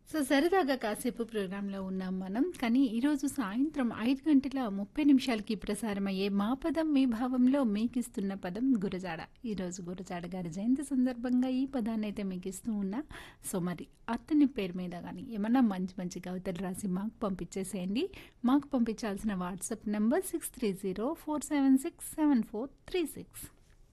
So సరదాగా కాసేపు ప్రోగ్రాంలో ఉన్నాం మనం. కానీ ఈరోజు సాయంత్రం 5:30 ప్రసారమయ్యే మా పదం మీ భావంలో మీకిస్తున్న పదం గురజాడ. ఈరోజు గురజాడ గారి జయంతి సందర్భంగా ఈ పదాన్నైతే మీకిస్తూ ఉన్నా. సో మరి అతని పేరు మీద కానీ ఏమన్నా మంచి మంచి కవితలు రాసి మాకు పంపించేసేయండి. మాకు పంపించాల్సిన వాట్సాప్ నెంబర్ 6304767436.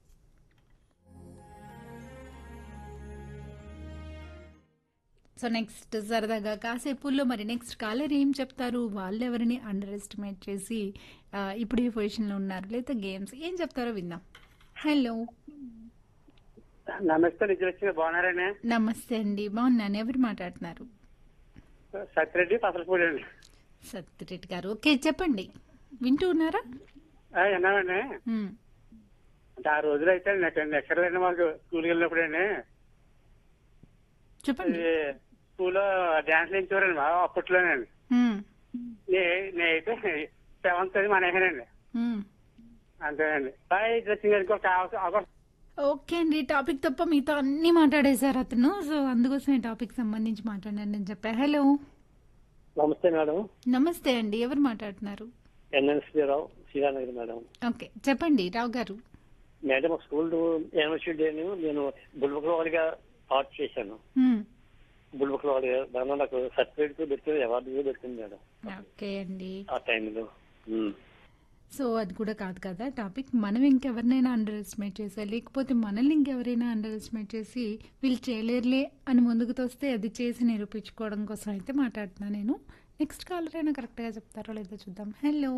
సో నెక్స్ట్ సరదాగా కాసేపుల్లో మరి నెక్స్ట్ కాలర్ ఏం చెప్తారు, వాళ్ళు ఎవరిని అండర్ ఎస్టిమేట్ చేసి ఇప్పుడు ఏ పొజిషన్లో ఉన్నారు, లేదా గేమ్స్ ఏం చెప్తారో విందాం. హలో, నమస్తే. నిజలక్ష్మి బాగున్నారండి? నమస్తే అండి, బాగున్నాను. ఎవరు మాట్లాడుతున్నారు? సత్యరెడ్డి పసలపూడి అండి. సత్యరెడ్డి గారు, ఓకే చెప్పండి. వింటూ ఉన్నారా? విన్నామండి. మ్మ్. అంటే ఆ రోజులు అయితే నెక్కర్లండి మాకు స్కూల్కి వెళ్ళినప్పుడు అండి చెప్పండి. స్కూల్లో డాన్స్ వేయించేవారండి మా అప్పట్లోనండి. మ్మ్. నేనైతే 7th అది మానేసానండి. మ్మ్. అంతేనండి. బాయ్ డ్రెస్సింగ్ అవకాశం. ఓకే అండి, టాపిక్ తప్ప మీతో అన్ని మాట్లాడేశారు అతను. సో అందుకోసం ఈ టాపిక్ సంబంధించి మాట్లాడండి అని చెప్పా. హలో, నమస్తే మేడం. నమస్తే అండి, ఎవరు మాట్లాడుతున్నారు? ఎన్ఎన్సీ రావు, శ్రీరానగర్ మేడం. ఓకే చెప్పండి రావు గారు. మేడం స్కూల్ యానివర్సరీ డే నేను బుల్బుక్లవాడిగా పార్ట్ చేశాను. మ్మ్. బుల్బుక్లవాడిగా దానిలో నాకు సర్టిఫికేట్ దొరికింది, అవార్డు దొరికింది మేడం ఓకే అండి. ఆ టైంలో. సో అది కూడా కాదు కదా టాపిక్. మనం ఇంకెవరినైనా అండర్ ఎస్టిమేట్ చేసా, లేకపోతే మనల్ని ఇంకెవరైనా అండర్ ఎస్టిమేట్ చేసి వీళ్ళు చేయలేరులే అని ముందుకు తోస్తే అది చేసి నిరూపించుకోవడం కోసం అయితే మాట్లాడుతున్నా నేను. నెక్స్ట్ కాలర్ అయినా కరెక్ట్గా చెప్తారో లేదో చూద్దాం. హలో.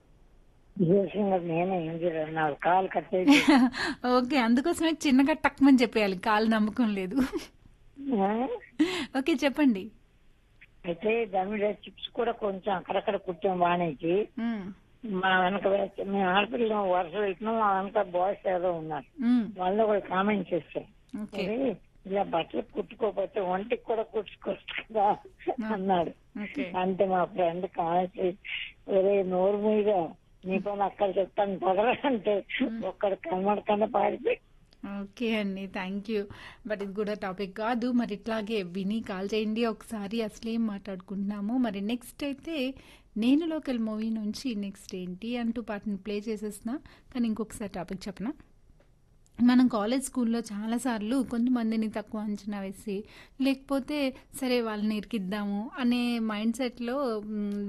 కాల్ కట్ ఓకే, అందుకోసమే చిన్నగా టక్మని చెప్పేయాలి, కాలు నమ్మకం లేదు. ఓకే చెప్పండి. అయితే దమ్మిడ చిప్స్ కూడా కొంచెం అక్కడక్కడ కుట్టాం వాణికి. మ్మ్. మా వెనక మేము ఆడపిల్లలు వరుస పెట్టినాం, మా వెనక బాయ్స్ ఏదో ఉన్నారు, మ్మ్. వాళ్ళు కూడా కామెంట్ చేస్తాం, ఓకే. ఇలా బట్టలు కుట్టుకోకపోతే ఒంటికి కూడా కుట్టుకోవచ్చు కదా అన్నాడు. ఓకే. అంటే మా ఫ్రెండ్ కామెంట్ చేసి, ఒరే నోరు మీగా నీ పని అక్కడ చెప్తాను పదరా అంటే ఒక్కడ కనబడకుండా పాడిపోయి. ఓకే అండి, థ్యాంక్ యూ. బట్ ఇది కూడా టాపిక్ కాదు. మరి ఇట్లాగే విని కాల్ చేయండి ఒకసారి, అసలేం మాట్లాడుకుంటున్నాము. మరి నెక్స్ట్ అయితే నేను లోకల్ మూవీ నుంచి నెక్స్ట్ ఏంటి అంటూ పాటను ప్లే చేసేస్తున్నా. కానీ ఇంకొకసారి టాపిక్ చెప్పనా, మనం కాలేజ్ స్కూల్లో చాలాసార్లు కొంతమందిని తక్కువ అంచనా వేసి, లేకపోతే సరే వాళ్ళని ఇరికిద్దాము అనే మైండ్ సెట్లో